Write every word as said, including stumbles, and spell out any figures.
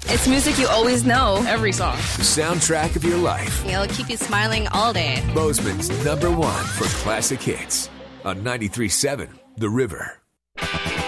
It's music you always know. Every song. The soundtrack of your life. It'll keep you smiling all day. Bozeman's number one for classic hits on ninety-three point seven The River.